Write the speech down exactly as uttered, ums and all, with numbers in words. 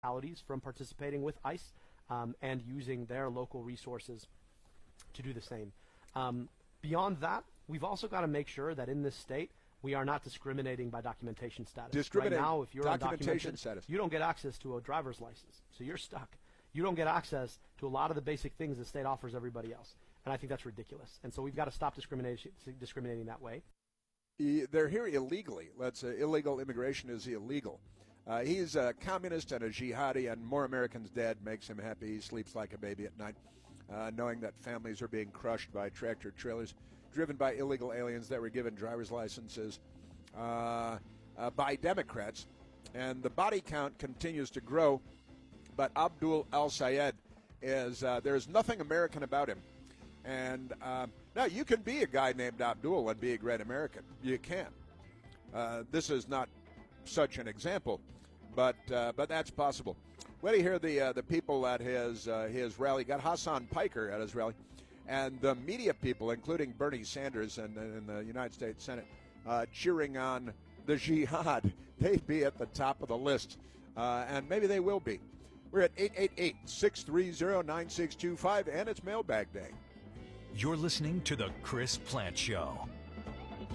municipalities from participating with ICE um, and using their local resources to do the same. Um, beyond that, we've also got to make sure that in this state we are not discriminating by documentation status. Discriminating right now, if you're documentation undocumented, status. you don't get access to a driver's license, so you're stuck. You don't get access to a lot of the basic things the state offers everybody else, and I think that's ridiculous. And so we've got to stop discrimination, discriminating that way. They're here illegally. Let's uh, illegal immigration is illegal. Uh, he's a communist and a jihadi, and more Americans dead makes him happy. He sleeps like a baby at night, uh, knowing that families are being crushed by tractor trailers driven by illegal aliens that were given driver's licenses uh, uh, by Democrats. And the body count continues to grow, but Abdul al-Sayed is, uh, there's nothing American about him. And uh, now you can be a guy named Abdul and be a great American. You can. Uh, this is not such an example, but uh, but that's possible. Well, you hear the uh, the people at his uh, his rally. Got Hassan Piker at his rally, and the media people, including Bernie Sanders and in the United States Senate, uh, cheering on the jihad. They'd be at the top of the list, uh, and maybe they will be. We're at eight eight eight, six three zero, nine six two five, and it's Mailbag Day. You're listening to The Chris Plante Show.